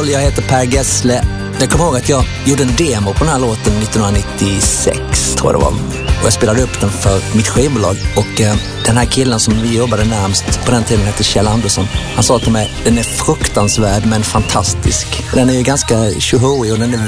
roll, jag heter Per Gessle. Jag kommer ihåg att jag gjorde en demo på den här låten 1996, tror jag det var. Och jag spelade upp den för mitt skivbolag. Och den här killen som vi jobbade närmast på den tiden hette Kjell Andersson. Han sa till mig, den är fruktansvärd men fantastisk. Den är ju ganska tjohoig och den är